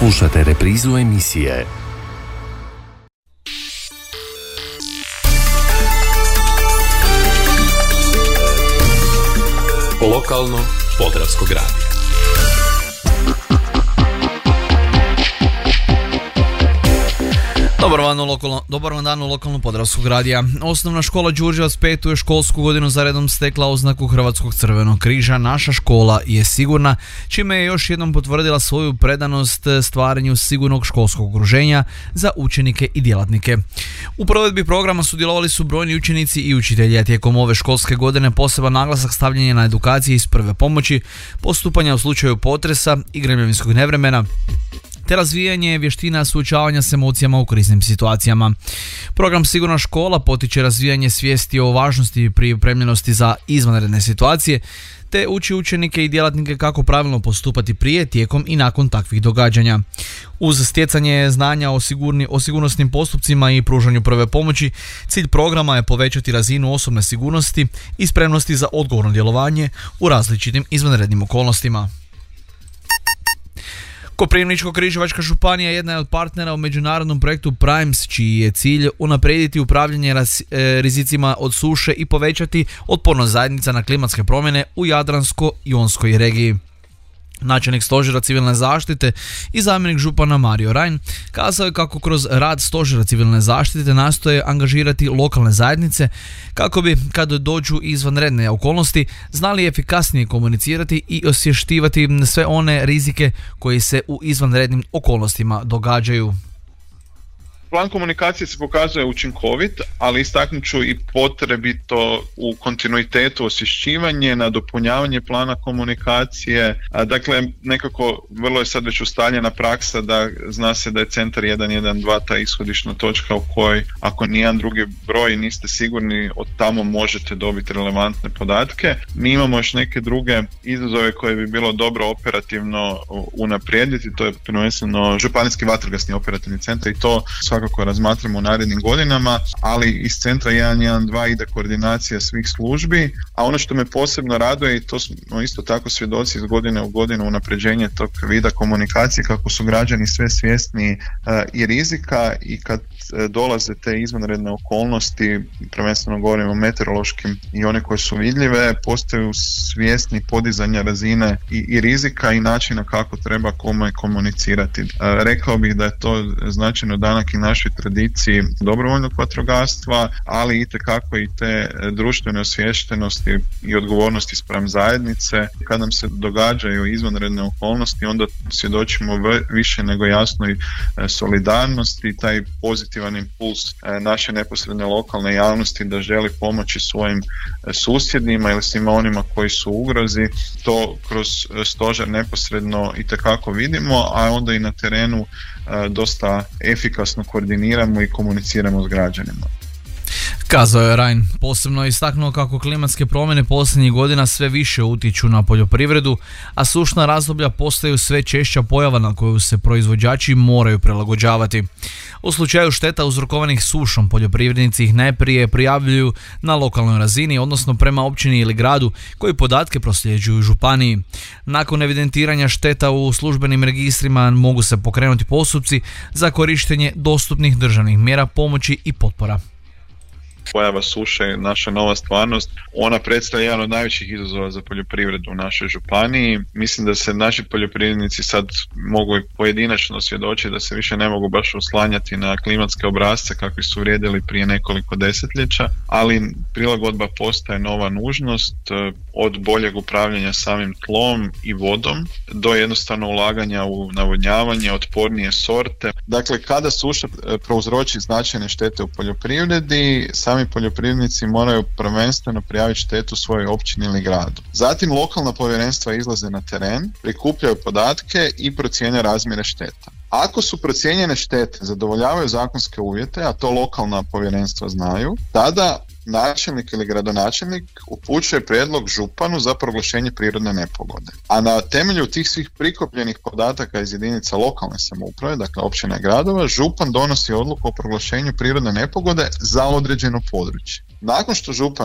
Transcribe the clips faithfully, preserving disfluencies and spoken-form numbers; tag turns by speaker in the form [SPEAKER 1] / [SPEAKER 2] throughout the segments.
[SPEAKER 1] Slušate reprizu emisije Lokalno Podravskog radija.
[SPEAKER 2] Dobar van, lokalno, dobar vam dan u lokalnom Podravskog radija. Osnovna škola Đurđevac petu je školsku godinu za redom stekla oznaku Hrvatskog crvenog križa. Naša škola je sigurna, čime je još jednom potvrdila svoju predanost stvaranju sigurnog školskog okruženja za učenike i djelatnike. U provedbi programa sudjelovali su brojni učenici i učitelji, a tijekom ove školske godine poseban naglasak stavljen je na edukaciji iz prve pomoći, postupanja u slučaju potresa i gremljavinskog nevremena, te razvijanje vještina suočavanja s emocijama u kriznim situacijama. Program Sigurna škola potiče razvijanje svijesti o važnosti i pripremljenosti za izvanredne situacije, te uči učenike i djelatnike kako pravilno postupati prije, tijekom i nakon takvih događanja. Uz stjecanje znanja o, sigurni, o sigurnosnim postupcima i pružanju prve pomoći, cilj programa je povećati razinu osobne sigurnosti i spremnosti za odgovorno djelovanje u različitim izvanrednim okolnostima. Koprivničko-križevačka županija jedna je od partnera u međunarodnom projektu Primes, čiji je cilj unaprijediti upravljanje raz, e, rizicima od suše i povećati otpornost zajednica na klimatske promjene u Jadransko-jonskoj regiji. Načelnik stožera civilne zaštite i zamjenik župana Mario Rajn kazao je kako kroz rad stožera civilne zaštite nastoje angažirati lokalne zajednice kako bi, kad dođu izvanredne okolnosti, znali efikasnije komunicirati i osvještivati sve one rizike koji se u izvanrednim okolnostima događaju.
[SPEAKER 3] Plan komunikacije se pokazuje učinkovit, ali istaknut ću i potrebito u kontinuitetu osvješćivanje, nadopunjavanje plana komunikacije. Dakle, nekako vrlo je sad već ustaljena praksa da zna se da je centar jedan jedan dva ta ishodišna točka u kojoj ako nijedan drugi broj niste sigurni, od tamo možete dobiti relevantne podatke. Mi imamo još neke druge izazove koje bi bilo dobro operativno unaprijediti, to je prvenstveno županijski vatrogasni operativni centar i to svakako kako razmatramo u narednim godinama, ali iz centra jedan jedan dva ide koordinacija svih službi, a ono što me posebno raduje, i to smo isto tako svjedoci iz godine u godinu, unapređenje tog vida komunikacije, kako su građani sve svjesni uh, i rizika, i kad uh, dolaze te izvanredne okolnosti, prvenstveno govorimo o meteorološkim i one koje su vidljive, postaju svjesni podizanja razine i, i rizika i načina kako treba kome komunicirati. Uh, rekao bih da je to značajno danak i našoj tradiciji dobrovoljnog vatrogastva, ali itekako i te društvene osviještenosti i odgovornosti spram zajednice. Kad nam se događaju izvanredne okolnosti, onda svjedočimo više nego jasnoj solidarnosti i taj pozitivan impuls naše neposredne lokalne javnosti da želi pomoći svojim susjedima ili svima onima koji su u ugrozi. To kroz stožer neposredno itekako vidimo, a onda i na terenu dosta efikasno koordiniramo i komuniciramo s građanima.
[SPEAKER 2] Kazao je Rajn. Posebno je istaknuo kako klimatske promjene posljednjih godina sve više utječu na poljoprivredu, a sušna razdoblja postaju sve češća pojava na koju se proizvođači moraju prilagođavati. U slučaju šteta uzrokovanih sušom, poljoprivrednici ih najprije prijavljuju na lokalnoj razini, odnosno prema općini ili gradu koji podatke prosljeđuju županiji. Nakon evidentiranja šteta u službenim registrima mogu se pokrenuti postupci za korištenje dostupnih državnih mjera pomoći i potpora.
[SPEAKER 3] Pojava suše je naša nova stvarnost. Ona predstavlja jedan od najvećih izazova za poljoprivredu u našoj županiji. Mislim da se naši poljoprivrednici sad mogu i pojedinačno svjedočiti da se više ne mogu baš oslanjati na klimatske obrasce kakvi su vrijedili prije nekoliko desetljeća, ali prilagodba postaje nova nužnost, od boljeg upravljanja samim tlom i vodom do jednostavno ulaganja u navodnjavanje, otpornije sorte. Dakle, kada suša prouzroči značajne štete u poljoprivredi, sami poljoprivrednici moraju prvenstveno prijaviti štetu svojoj općini ili gradu. Zatim lokalna povjerenstva izlaze na teren, prikupljaju podatke i procjene razmjere šteta. Ako su procijenjene štete zadovoljavaju zakonske uvjete, a to lokalna povjerenstva znaju, tada načelnik ili gradonačelnik upućuje prijedlog županu za proglašenje prirodne nepogode. A na temelju tih svih prikupljenih podataka iz jedinica lokalne samouprave, dakle općina i gradova, župan donosi odluku o proglašenju prirodne nepogode za određeno područje. Nakon što župan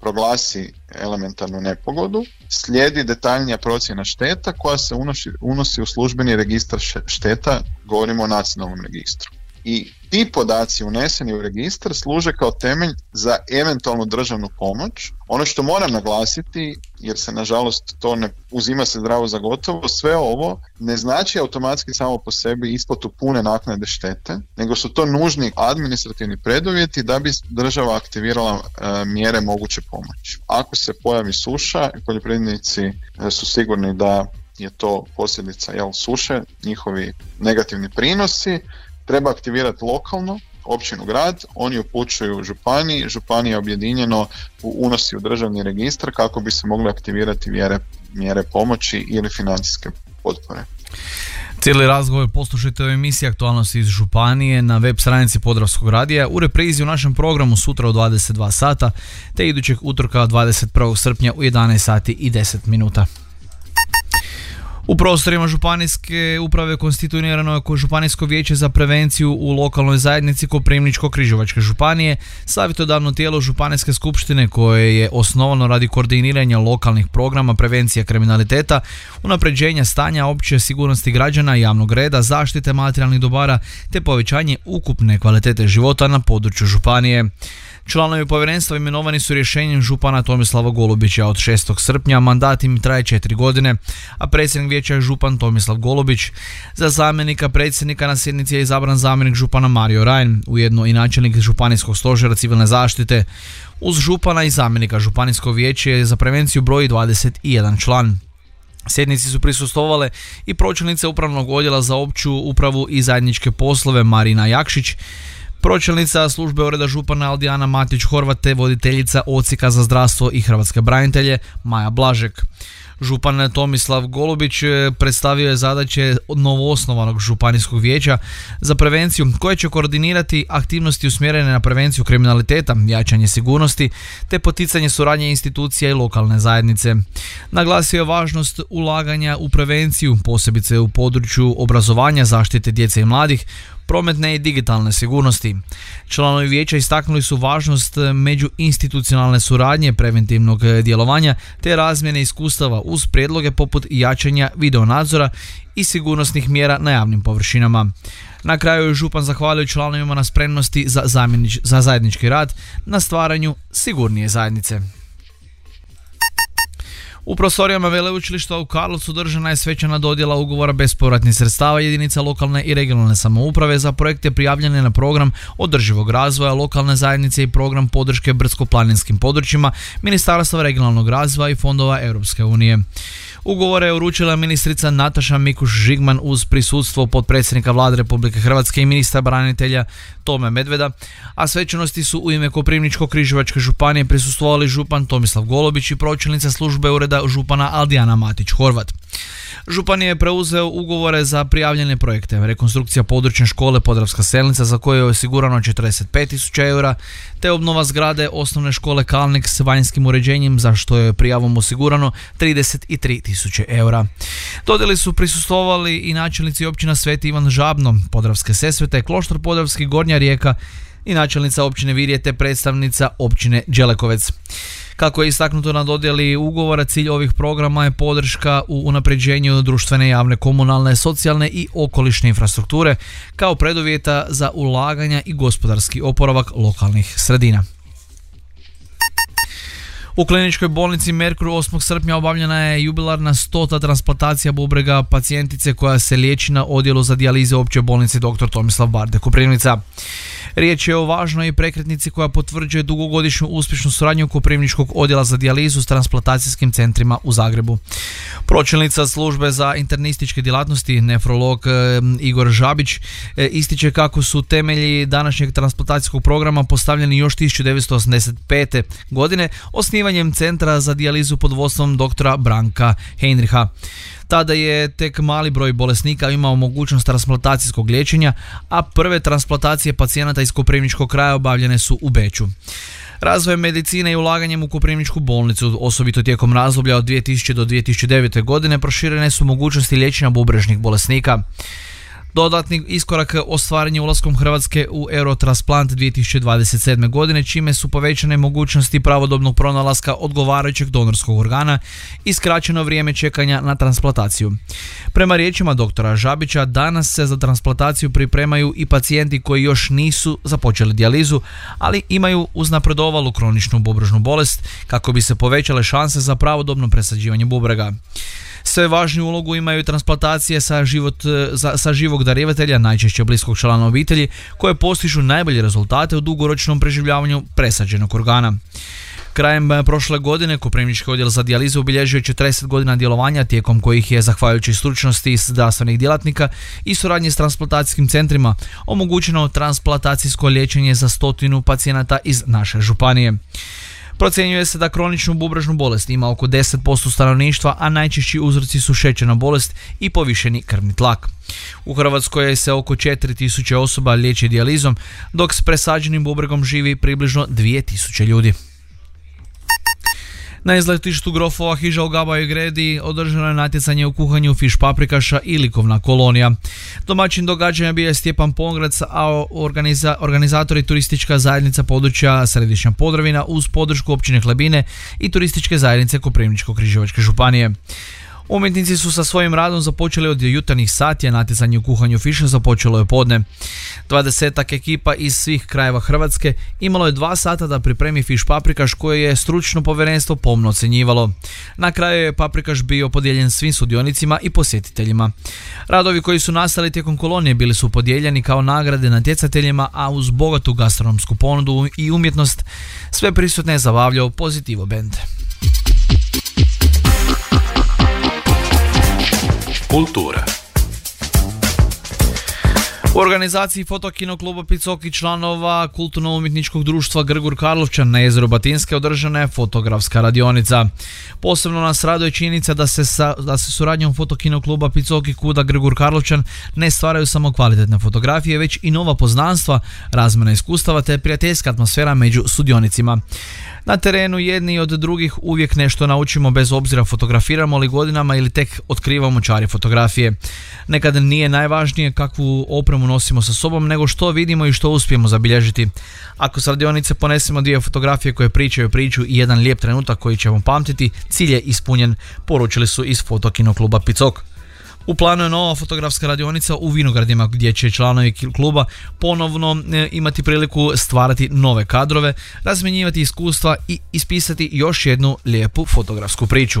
[SPEAKER 3] proglasi elementarnu nepogodu, slijedi detaljnija procjena šteta koja se unosi, unosi u službeni registar šteta, govorimo o nacionalnom registru. I ti podaci uneseni u registar služe kao temelj za eventualnu državnu pomoć. Ono što moram naglasiti, jer se nažalost to ne uzima se zdravo za gotovo, sve ovo ne znači automatski samo po sebi isplatu pune naknade štete, nego su to nužni administrativni preduvjeti da bi država aktivirala e, mjere moguće pomoći. Ako se pojavi suša, poljoprivrednici e, su sigurni da je to posljedica jel, suše, njihovi negativni prinosi, treba aktivirati lokalno, općinu, grad, oni upućuju županiji, županija objedinjeno unosi u državni registar kako bi se mogle aktivirati mjere, mjere pomoći ili financijske potpore.
[SPEAKER 2] Cijeli razgovor poslušajte u emisiji Aktualnosti iz županije na web stranici Podravskog radija, u reprizi u našem programu sutra u dvadeset dva sata, te idućeg utorka dvadeset prvog srpnja u jedanaest sati i deset minuta. U prostorima županijske uprave konstituirano je Županijsko vijeće za prevenciju u lokalnoj zajednici Koprivničko-križevačke županije, savjetodavno tijelo Županijske skupštine koje je osnovano radi koordiniranja lokalnih programa prevencije kriminaliteta, unapređenja stanja opće sigurnosti građana, javnog reda, zaštite materijalnih dobara te povećanje ukupne kvalitete života na području županije. Članovi povjerenstva imenovani su rješenjem župana Tomislava Golubića od šestog srpnja, mandat im traje četiri godine, a predsjednik vijeća je župan Tomislav Golubić. Za zamjenika predsjednika na sjednici je izabran zamjenik župana Mario Rajn, ujedno i načelnik županijskog stožera civilne zaštite. Uz župana i zamjenika županijsko vijeće za prevenciju broji dvadeset jedan član. Sjednici su prisustvovale i pročelnice upravnog odjela za opću upravu i zajedničke poslove Marina Jakšić, pročelnica službe ureda župana Aldijana Matić-Horvat te voditeljica Odsjeka za zdravstvo i hrvatske branitelje Maja Blažek. Župan Tomislav Golubić predstavio je zadaće novoosnovanog županijskog vijeća za prevenciju koje će koordinirati aktivnosti usmjerene na prevenciju kriminaliteta, jačanje sigurnosti te poticanje suradnje institucija i lokalne zajednice. Naglasio je važnost ulaganja u prevenciju, posebice u području obrazovanja, zaštite djece i mladih, prometne i digitalne sigurnosti. Članovi vijeća istaknuli su važnost međuinstitucionalne suradnje, preventivnog djelovanja te razmjene iskustava uz prijedloge poput jačanja videonadzora i sigurnosnih mjera na javnim površinama. Na kraju je župan zahvalio članovima na spremnosti za, zamjenič, za zajednički rad na stvaranju sigurnije zajednice. U prostorijama Veleučilišta u Karlovcu održana je svečana dodjela ugovora bespovratnih sredstava jedinica lokalne i regionalne samouprave za projekte prijavljene na program održivog razvoja lokalne zajednice i program podrške brdsko-planinskim područjima Ministarstva regionalnog razvoja i fondova Europske unije. Ugovore je uručila ministrica Nataša Mikuš-Žigman uz prisutstvo potpredsjednika Vlade Republike Hrvatske i ministra branitelja Tome Medveda, a svečanosti su u ime Koprivničko-križevačke županije prisustvovali župan Tomislav Golubić i pročelnica službe ureda župana Aldijana Matić-Horvat. Župan je preuzeo ugovore za prijavljene projekte: rekonstrukcija područne škole Podravska Selnica za koje je osigurano četrdeset pet tisuća eura, te obnova zgrade osnovne škole Kalnik s vanjskim uređenjem za što je prijavom osigurano trideset tri tisuće eura. Dodjeli su prisustvovali i načelnici općina Sveti Ivan Žabno, Podravske Sesvete, Kloštar Podravski, Gornja Rijeka i načelnica općine Virje te predstavnica općine Đelekovec. Kako je istaknuto na dodjeli ugovora, cilj ovih programa je podrška u unapređenju društvene, javne, komunalne, socijalne i okolišne infrastrukture kao preduvjeta za ulaganja i gospodarski oporavak lokalnih sredina. U kliničkoj bolnici Merkur osmog srpnja obavljena je jubilarna stota transplantacija bubrega pacijentice koja se liječi na odjelu za dijalize opće bolnice dr. Tomislav Barde Koprivnica. Riječ je o važnoj prekretnici koja potvrđuje dugogodišnju uspješnu suradnju Koprivničkog odjela za dijalizu s transplantacijskim centrima u Zagrebu. Pročelnica službe za internističke djelatnosti, nefrolog e, Igor Žabić, e, ističe kako su temelji današnjeg transplantacijskog programa postavljeni još tisuću devetsto osamdeset pete. godine osnivanjem centra za dijalizu pod vodstvom doktora Branka Heinricha. Tada je tek mali broj bolesnika imao mogućnost transplantacijskog liječenja, a prve transplantacije pacijenata iz Koprivničkog kraja obavljene su u Beču. Razvojem medicine i ulaganjem u Koprivničku bolnicu, osobito tijekom razdoblja od dvije tisuće do dvije tisuće devete. godine, proširene su mogućnosti liječenja bubrežnih bolesnika. Dodatni iskorak ostvaren je ulaskom Hrvatske u Eurotransplant dvije tisuće dvadeset sedme. godine, čime su povećane mogućnosti pravodobnog pronalaska odgovarajućeg donorskog organa i skraćeno vrijeme čekanja na transplantaciju. Prema riječima doktora Žabića, danas se za transplantaciju pripremaju i pacijenti koji još nisu započeli dijalizu, ali imaju uznapredovalu kroničnu bubrežnu bolest kako bi se povećale šanse za pravodobno presađivanje bubrega. Sve važniju ulogu imaju transplantacije sa, život, za, sa živog darivatelja, najčešće bliskog člana obitelji, koje postižu najbolje rezultate u dugoročnom preživljavanju presađenog organa. Krajem prošle godine Koprivnički odjel za dijalizu obilježio četrdeset godina djelovanja, tijekom kojih je, zahvaljujući stručnosti zdravstvenih djelatnika i suradnji s transplantacijskim centrima, omogućeno transplantacijsko liječenje za stotinu pacijenata iz naše županije. Procjenjuje se da kroničnu bubrežnu bolest ima oko deset posto stanovništva, a najčešći uzroci su šećerna bolest i povišeni krvni tlak. U Hrvatskoj se oko četiri tisuće osoba liječi dijalizom, dok s presađenim bubregom živi približno dvije tisuće ljudi. Na izletištu Grofova Hiža u Gabajoj Gredi održano je natjecanje u kuhanju fiš paprikaša i likovna kolonija. Domaćin događanja bio je Stjepan Pongrac, a organiza, organizatori turistička zajednica područja Središnja Podravina uz podršku općine Klebine i turističke zajednice Koprivničko-križevačke županije. Umjetnici su sa svojim radom započeli od jutarnjih sati, a natjecanje u kuhanju fiša započelo je podne. Dvadesetak ekipa iz svih krajeva Hrvatske imalo je dva sata da pripremi fiš paprikaš koje je stručno povjerenstvo pomno ocjenjivalo. Na kraju je paprikaš bio podijeljen svim sudionicima i posjetiteljima. Radovi koji su nastali tijekom kolonije bili su podijeljeni kao nagrade natjecateljima, a uz bogatu gastronomsku ponudu i umjetnost sve prisutne je zabavljao Pozitivo band.
[SPEAKER 1] Kultura.
[SPEAKER 2] U organizaciji Fotokino kluba Picok i članova kulturno-umjetničkog društva Grgur Karlovčan na jezeru Batinske održana je fotografska radionica. Posebno nas raduje činjenica da se, sa, da se suradnjom Fotokino kluba Picok i kuda Grgur Karlovčan ne stvaraju samo kvalitetne fotografije, već i nova poznanstva, razmjena iskustava te prijateljska atmosfera među sudionicima. Na terenu jedni od drugih uvijek nešto naučimo, bez obzira fotografiramo li godinama ili tek otkrivamo čari fotografije. Nekad nije najvažnije kakvu opremu nosimo sa sobom, nego što vidimo i što uspijemo zabilježiti. Ako s radionice ponesemo dvije fotografije koje pričaju priču i jedan lijep trenutak koji ćemo pamtiti, cilj je ispunjen, poručili su iz Fotokino kluba Picok. U planu je nova fotografska radionica u Vinogradima, gdje će članovi kluba ponovno imati priliku stvarati nove kadrove, razmjenjivati iskustva i ispisati još jednu lijepu fotografsku priču.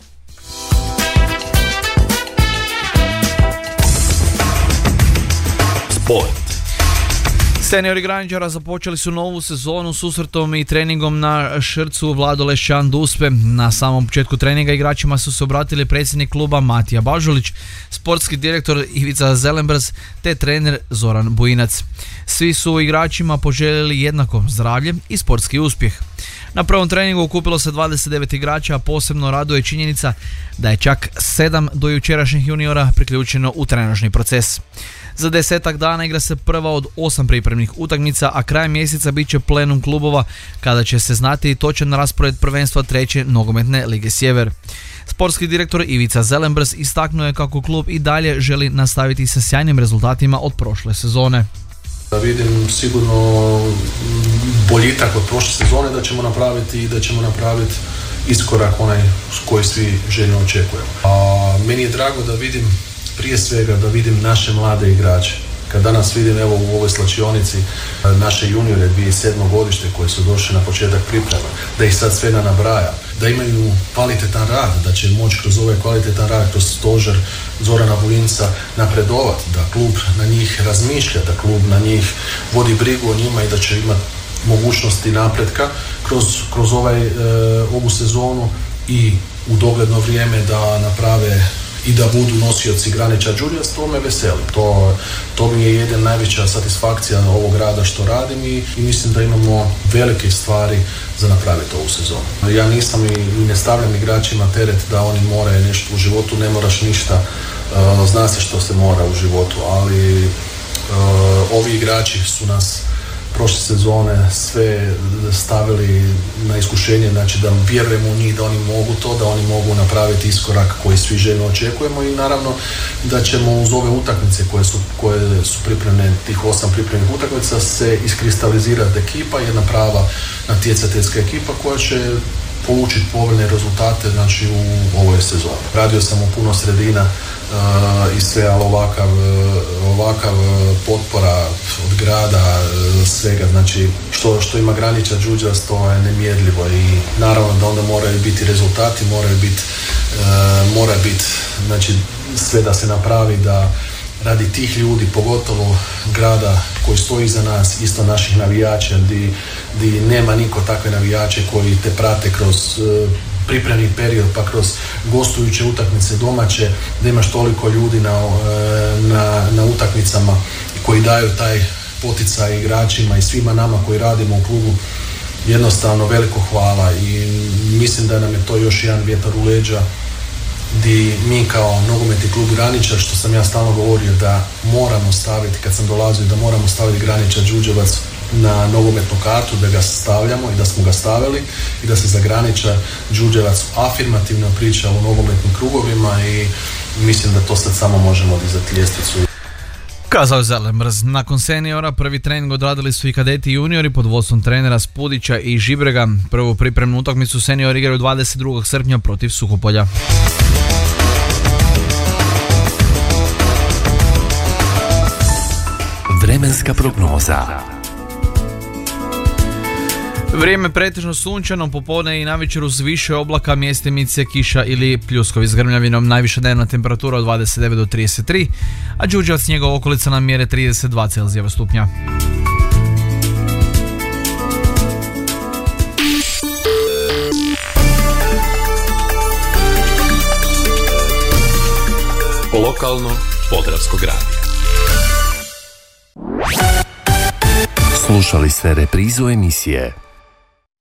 [SPEAKER 1] Sport.
[SPEAKER 2] Seniori Graničara započeli su novu sezonu susretom i treningom na šrcu Vlado Lešćan Duspe. Na samom početku treninga igračima su se obratili predsjednik kluba Matija Bažulić, sportski direktor Ivica Zelenbrz te trener Zoran Bujinac. Svi su igračima poželjeli jednako zdravlje i sportski uspjeh. Na prvom treningu okupilo se dvadeset devet igrača, a posebno raduje činjenica da je čak sedam do jučerašnjih juniora priključeno u trenažni proces. Za desetak dana igra se prva od osam pripremnih utakmica, a krajem mjeseca bit će plenum klubova kada će se znati točan raspored prvenstva treće nogometne lige Sjever. Sportski direktor Ivica Zelenbrz istaknuo je kako klub i dalje želi nastaviti sa sjajnim rezultatima od prošle sezone.
[SPEAKER 4] Da vidim sigurno boljitak od prošle sezone da ćemo napraviti i da ćemo napraviti iskorak onaj koji svi željno očekujemo. A meni je drago da vidim, prije svega da vidim naše mlade igrače. Kad danas vidim evo u ovoj slačionici naše juniore dvije tisuće sedme godište koji su došli na početak priprema, da ih sad sve nabraja, da imaju kvalitetan rad, da će moći kroz ovaj kvalitetan rad, kroz stožer Zorana Bujinca napredovati, da klub na njih razmišlja, da klub na njih vodi brigu o njima i da će imati mogućnosti napretka kroz, kroz ovaj, e, ovu sezonu i u dogledno vrijeme da naprave i da budu nosioci Graničar Đurđevac, to me veseli. To, to mi je jedna najveća satisfakcija ovog rada što radim i, i mislim da imamo velike stvari za napraviti ovu sezonu. Ja nisam i, i ne stavljam igračima teret da oni moraju nešto u životu, ne moraš ništa, uh, zna se što se mora u životu, ali uh, ovi igrači su nas prošle sezone sve stavili na iskušenje, znači da vjerujemo u njih da oni mogu to, da oni mogu napraviti iskorak koji svi željno očekujemo i naravno da ćemo uz ove utakmice koje su, koje su pripremljene, tih osam pripremljenih utakmica, se iskristalizirati ekipa, jedna prava natjecateljska ekipa koja će polučiti povoljne rezultate, znači u ovoj sezoni. Radio sam u puno sredina uh, i sve, ali ovakav, ovakav potpora od grada, svega, znači što, što ima Graniča Đurđevac, to je nemjerljivo i naravno da onda moraju biti rezultati, moraju biti, uh, mora biti, znači sve da se napravi da radi tih ljudi, pogotovo grada koji stoji iza nas, isto naših navijača, di, di nema niko takve navijače koji te prate kroz uh, pripremni period, pa kroz gostujuće utakmice domaće, da imaš toliko ljudi na, uh, na, na utakmicama koji daju taj poticaj igračima i svima nama koji radimo u klubu. Jednostavno veliko hvala i mislim da nam je to još jedan vjetar u leđa di mi kao nogometni klub Graničar, što sam ja stalno govorio da moramo staviti, kad sam dolazio, da moramo staviti Graničar Đurđevac na nogometnu kartu, da ga stavljamo i da smo ga stavili i da se za Graničar Đurđevac afirmativno priča u nogometnim krugovima i mislim da to sad samo možemo dizati ljestvicu.
[SPEAKER 2] Kazao je Zelemrz. Nakon seniora prvi trening odradili su i kadeti i juniori pod vodstvom trenera Spudića i Žibrega. Prvu pripremnu utakmicu seniori igraju dvadeset drugog srpnja protiv Suhopolja.
[SPEAKER 1] Vremenska prognoza.
[SPEAKER 2] Vrijeme pretežno sunčano, popodne i navečer uz više oblaka, mjestimice, kiša ili pljuskovi s grmljavinom, najviša dnevna temperatura od dvadeset devet do trideset tri, a Đurđevac njegova okolica nam mjere trideset dva Celzijeva stupnja.
[SPEAKER 1] Lokalno Podravskog radija.
[SPEAKER 5] Slušali ste reprizu emisije